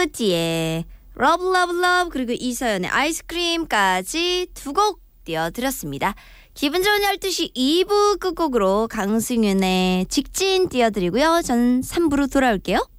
푸지의 러브 러브 러브 그리고 이서연의 아이스크림까지 두 곡 띄워드렸습니다. 기분 좋은 12시 2부 끝곡으로 강승윤의 직진 띄워드리고요. 저는 3부로 돌아올게요.